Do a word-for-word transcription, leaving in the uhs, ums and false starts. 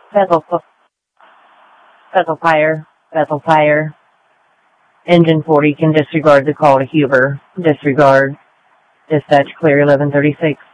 Bethel, Bethel Fire, Bethel Fire. Engine forty can disregard the call to Huber. Disregard. Dispatch clear eleven thirty-six.